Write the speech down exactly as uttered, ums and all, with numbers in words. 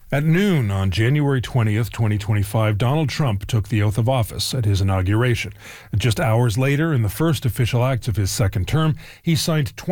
At noon on January twentieth, twenty twenty-five, Donald Trump took the oath of office at his inauguration. Just hours later, in the first official act of his second term, he signed twenty